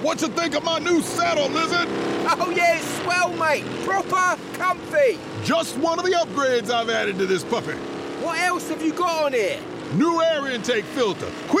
What you think of my new saddle, Lizard? Oh yeah, it's swell, mate. Proper comfy. Just one of the upgrades I've added to this puppy. What else have you got on here? New air intake filter.